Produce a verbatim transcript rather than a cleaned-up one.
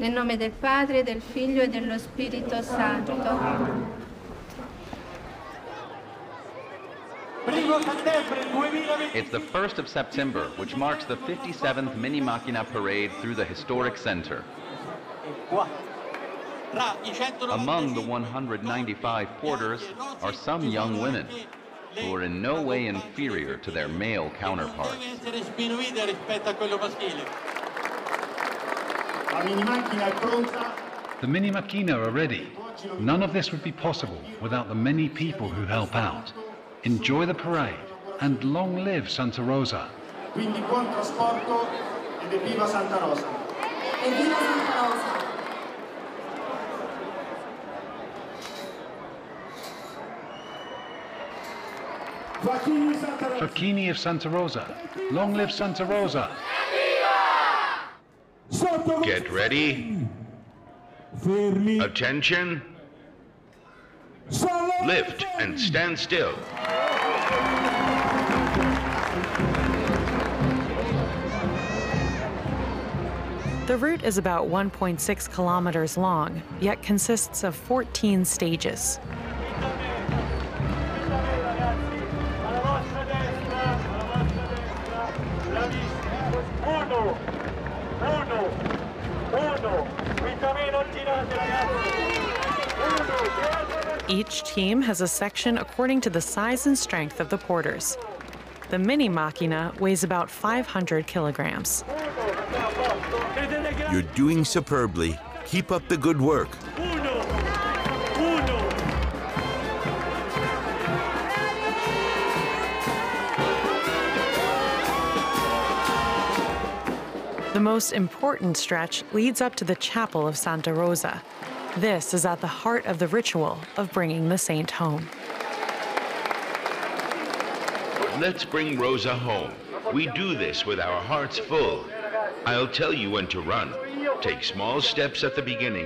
Nel nome del Padre, del Figlio e dello Spirito Santo. It's the first of September, which marks the fifty-seventh Mini Machina parade through the historic center. Among the one hundred ninety-five porters are some young women who are in no way inferior to their male counterparts. The Mini Machina are ready. None of this would be possible without the many people who help out. Enjoy the parade and long live Santa Rosa. Quindi buon trasporto ed evviva Santa Rosa. Evviva Santa Rosa. Facchini of Santa Rosa. Long live Santa Rosa. Get ready. Attention. Lift and stand still. The route is about one point six kilometers long, yet consists of fourteen stages. Each team has a section according to the size and strength of the porters. The Mini Machina weighs about five hundred kilograms. You're doing superbly. Keep up the good work. The most important stretch leads up to the Chapel of Santa Rosa. This is at the heart of the ritual of bringing the saint home. Let's bring Rosa home. We do this with our hearts full. I'll tell you when to run. Take small steps at the beginning.